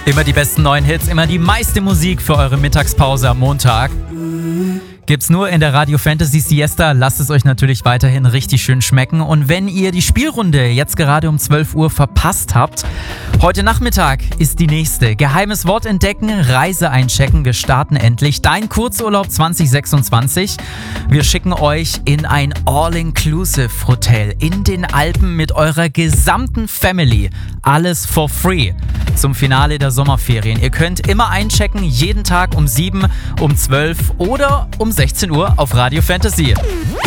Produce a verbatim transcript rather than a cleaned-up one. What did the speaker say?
Immer die besten neuen Hits, immer die meiste Musik für eure Mittagspause am Montag. Gibt's nur in der Radio Fantasy Siesta. Lasst es euch natürlich weiterhin richtig schön schmecken. Und wenn ihr die Spielrunde jetzt gerade um zwölf Uhr verpasst habt, heute Nachmittag ist die nächste. Geheimes Wort entdecken, Reise einchecken. Wir starten endlich. Dein Kurzurlaub zwanzig sechsundzwanzig. Wir schicken euch in ein All-Inclusive-Hotel in den Alpen mit eurer gesamten Family. Alles for free. Zum Finale der Sommerferien. Ihr könnt immer einchecken, jeden Tag um sieben, um zwölf oder um sechzehn Uhr auf Radio Fantasy.